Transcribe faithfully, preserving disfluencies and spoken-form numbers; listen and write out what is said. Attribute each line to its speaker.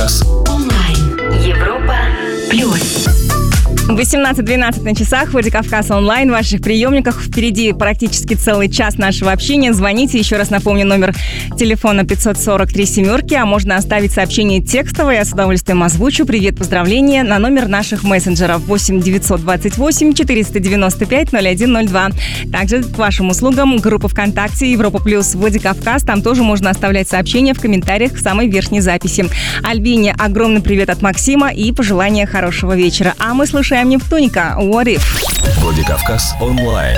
Speaker 1: Владикавказ.
Speaker 2: Онлайн. Европа плюс.
Speaker 3: восемнадцать двенадцать на часах, Владикавказ онлайн в ваших приемниках. Впереди практически целый час нашего общения. Звоните, еще раз напомню, номер телефона пятьсот сорок три семерки, а можно оставить сообщение текстовое, я с удовольствием озвучу. Привет, поздравления на номер наших мессенджеров восемь девятьсот двадцать восемь четыреста девяносто пять ноль один ноль два. Также к вашим услугам группа ВКонтакте Европа плюс Владикавказ. Там тоже можно оставлять сообщения в комментариях в самой верхней записи. Альбине огромный привет от Максима и пожелания хорошего вечера. А мы слушаем Нептуника. What if?
Speaker 1: Владикавказ онлайн.